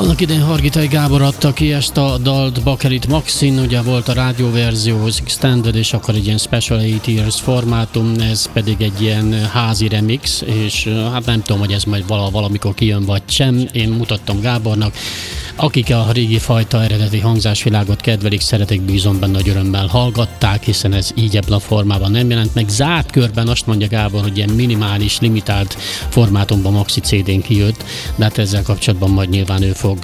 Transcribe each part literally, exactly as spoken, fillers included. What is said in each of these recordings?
Annak idején Hargitai Gábor adta ki ezt a dalt, Bakelit Maxin, ugye volt a rádióverzió, Extended, és akkor egy ilyen Special eight Years formátum, ez pedig egy ilyen házi remix, és hát nem tudom, hogy ez majd vala, valamikor kijön vagy sem, én mutattam Gábornak. Akik a régi fajta eredeti hangzásvilágot kedvelik, szeretik, bízom benne, nagy örömmel hallgatták, hiszen ez így ebben a formában nem jelent meg. Zárt körben azt mondja Gábor, hogy ilyen minimális, limitált formátumban maxi cé dén kijött, de hát ezzel kapcsolatban majd nyilván ő fog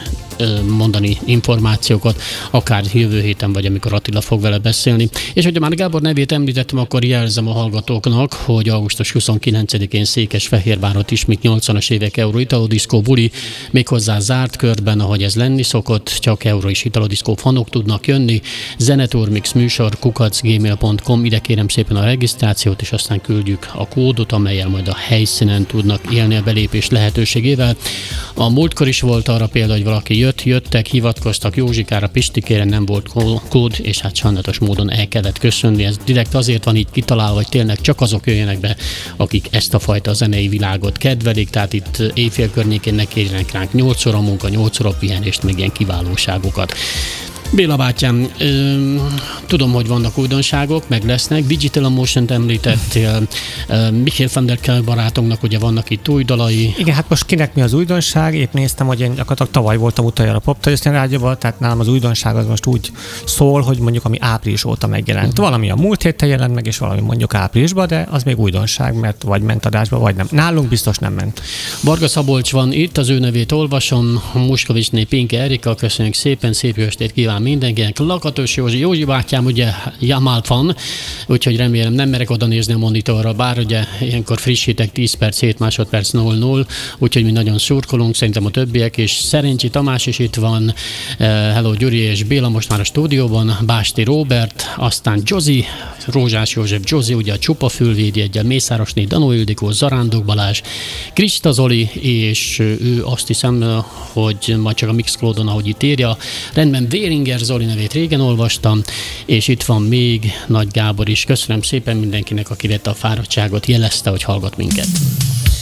mondani információkat, akár jövő héten, vagy amikor Attila fog vele beszélni. És hogyha már Gábor nevét említettem, akkor jelzem a hallgatóknak, hogy augusztus huszonkilencedikén Székesfehérváron ismét nyolcvanas évek Euro Italodiszkó buli, méghozzá zárt körben, ahogy ez lenni szokott, csak Euro és Italodiszkó fanok tudnak jönni. Zeneturmix műsor kukac gmail pont com, ide kérem szépen a regisztrációt, és aztán küldjük a kódot, amellyel majd a helyszínen tudnak élni a belépés lehetőségével. A múltkor is volt arra példa, hogy valaki jött, jöttek, hivatkoztak Józsikára, Pistikére, nem volt kód, és hát sajnálatos módon el kellett köszönni. Ez direkt azért van így kitalálva, hogy tényleg csak azok jöjjenek be, akik ezt a fajta zenei világot kedvelik, tehát itt éjfél környékén ne kérjenek ránk nyolc óra munka, nyolc óra pihenést, meg ilyen kiválóságokat. Béla bátyám, ö, tudom, hogy vannak újdonságok, meg lesznek. Digital Motion-t említettél, ö, Michael van der Kell barátunknak ugye vannak itt új dalai. Igen, hát most kinek mi az újdonság? Épp néztem, hogy én gyakorlatilag tavaly voltam utoljára a Poptarisztén rádióban, tehát nálam az újdonság az most úgy szól, hogy mondjuk ami április óta megjelent. Uh-huh. Valami a múlt héten jelent meg, és valami mondjuk áprilisban, de az még újdonság, mert vagy ment adásba, vagy nem. Nálunk biztos nem ment. Varga Szabolcs van itt, az ő nevét olvasom, Muskovicsné Pinke Erika, köszönjük szépen, szép jó estét kíván mindenkinek. Lakatos Józsi, Józsi bátyám ugye Jamal fan, úgyhogy remélem nem merek oda nézni a monitorra, bár ugye ilyenkor frissítek tíz perc, hét másodperc nulla nulla, úgyhogy mi nagyon szurkolunk, szerintem a többiek, és Szerencsi Tamás is itt van, hello Gyuri és Béla most már a stúdióban, Básti Róbert, aztán Jozi, Rózsás József Jozi, ugye a Csupa Fülvédi egyel, Mészárosné, Danó Ildikó, Zarándok Balázs, Krista Zoli, és ő azt hiszem, hogy majd csak a Mixcloudon, ahogy itt írja, rendben, Véringer Zoli nevét régen olvastam, és itt van még Nagy Gábor is. Köszönöm szépen mindenkinek, aki vette a fáradtságot, jelezte, hogy hallgat minket.